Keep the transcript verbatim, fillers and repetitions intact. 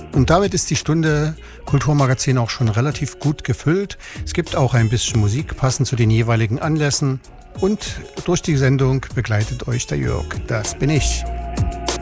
Und damit ist die Stunde Kulturmagazin auch schon relativ gut gefüllt. Es gibt auch ein bisschen Musik, passend zu den jeweiligen Anlässen. Und durch die Sendung begleitet euch der Jörg. Das bin ich.